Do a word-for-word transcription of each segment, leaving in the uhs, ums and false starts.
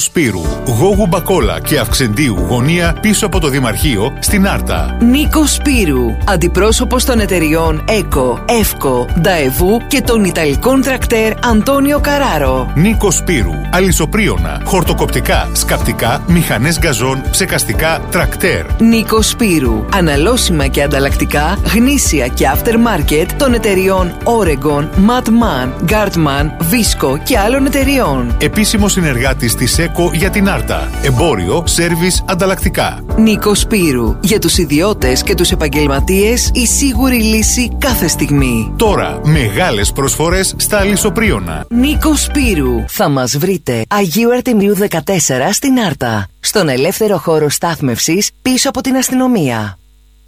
Σπύρου, Γόγου Μπακόλα και Αυξεντίου γωνία πίσω από το Δημαρχείο στην Άρτα. Νίκος Σπύρου, αντιπρόσωπος των εταιριών ΕΚΟ, ΕΦΚΟ, Νταεβού και των Ιταλικών τρακτέρ Αντώνιο Καράρο. Νίκος Σπύρου, αλυσοπρίωνα, χορτοκοπτικά, σκαπτικά, μηχανές γκαζόν, ψεκαστικά, τρακτέρ. Νίκος Σπύρου, αναλώσιμα και ανταλλακτικά, γνήσια και aftermarket των εταιριών Oregon, Madman, Guardman, Visco και άλλων εταιριών. Επίσημο συνεργάτης της ΕΚΟ για την Άρτα. Εμπόριο, σέρβις, ανταλλακτικά. Νίκος Σπύρου, για τους ιδιώτες και τους επαγγελματίες η σίγουρη λύση κάθε στιγμή. Τώρα μεγάλες προσφορές στα αλυσοπρίωνα. Νίκος Σπύρου. Θα μας βρείτε Αγίου Αρτεμίου δεκατέσσερα στην Άρτα, στον ελεύθερο χώρο στάθμευσης πίσω από την αστυνομία.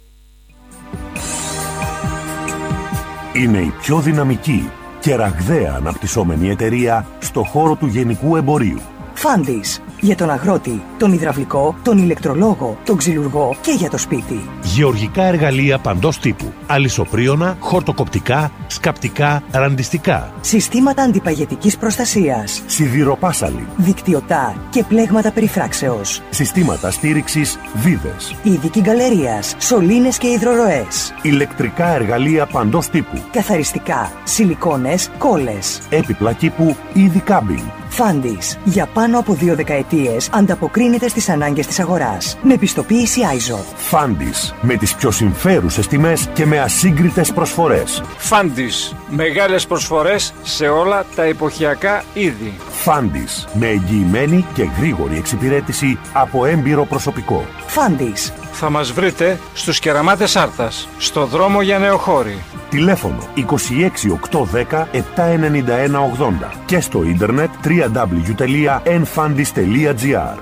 Είναι η πιο δυναμική και ραγδαία αναπτυσσόμενη εταιρεία στο χώρο του γενικού εμπορίου. Φάντις. Για τον αγρότη, τον υδραυλικό, τον ηλεκτρολόγο, τον ξυλουργό και για το σπίτι. Γεωργικά εργαλεία παντός τύπου. Αλυσοπρίωνα, χορτοκοπτικά, σκαπτικά, ραντιστικά. Συστήματα αντιπαγετικής προστασίας. Σιδηροπάσαλοι. Δικτυωτά και πλέγματα περιφράξεως. Συστήματα στήριξης βίδες. Ειδική γκαλερίας, σωλήνες και υδροροές. Ηλεκτρικά εργαλεία παντός τύπου. Καθαριστικά, σιλικόνες, κόλλες. Έπιπλα κήπου, είδη κάμπινγκ. Φάντις. Για πάνω από δύο δεκαετίες ανταποκρίνεται στις ανάγκες της αγοράς. Με πιστοποίηση άιζο. Φάντις. Με τις πιο συμφέρουσες τιμές και με ασύγκριτες προσφορές. Φάντις. Μεγάλες προσφορές σε όλα τα εποχιακά είδη. Φάντις. Με εγγυημένη και γρήγορη εξυπηρέτηση από έμπειρο προσωπικό. Φάντις. Θα μας βρείτε στους Κεραμάτες Άρτας, στο δρόμο για Νεοχώρη. Τηλέφωνο είκοσι έξι οκτακόσια δέκα επτακόσια ενενήντα ένα ογδόντα και στο ίντερνετ double-u double-u double-u τελεία enfandis τελεία gr.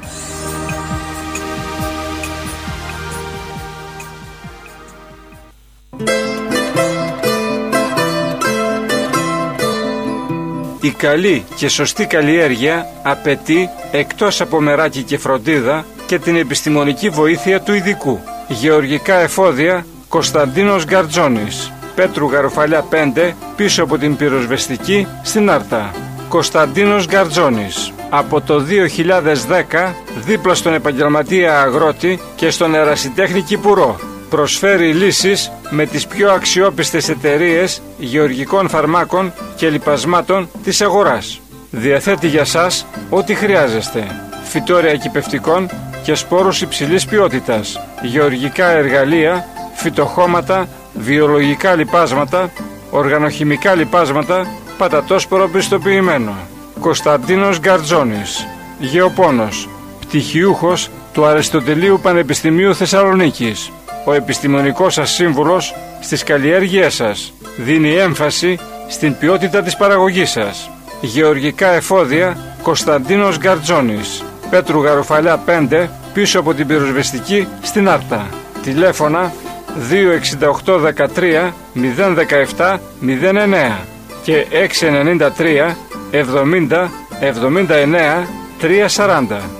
Η καλή και σωστή καλλιέργεια απαιτεί, εκτός από μεράκι και φροντίδα, και την επιστημονική βοήθεια του ειδικού. Γεωργικά εφόδια Κωνσταντίνος Γκαρτζόνης, Πέτρου Γαρουφαλιά πέντε, πίσω από την πυροσβεστική στην Άρτα. Κωνσταντίνος Γκαρτζόνης, από το δύο χιλιάδες δέκα δίπλα στον επαγγελματία αγρότη και στον ερασιτέχνη Κυπουρό. Προσφέρει λύσεις με τις πιο αξιόπιστες εταιρείες γεωργικών φαρμάκων και λιπασμάτων της αγοράς. Διαθέτει για σας ό,τι χρειάζεστε: φυτόρια κυπευτικών και σπόρους υψηλής ποιότητας, γεωργικά εργαλεία, φυτοχώματα, βιολογικά λιπάσματα, οργανοχημικά λιπάσματα, πατατόσπορο πιστοποιημένο. Κωνσταντίνος Γκαρτζόνης, γεωπόνος, πτυχιούχος του Αριστοτελείου Πανεπιστημίου Θεσσαλονίκης. Ο επιστημονικός σας σύμβουλος στις καλλιέργειές σας. Δίνει έμφαση στην ποιότητα της παραγωγής σας. Γεωργικά εφόδια Κωνσταντίνος Γκαρτζόνης, Πέτρου Γαρουφαλιά πέντε, πίσω από την πυροσβεστική στην Άρτα. Τηλέφωνα δύο εξήντα οκτώ δεκατρία μηδέν δεκαεπτά μηδέν εννέα και έξι ενενήντα τρία εβδομήντα εβδομήντα εννέα τριακόσια σαράντα.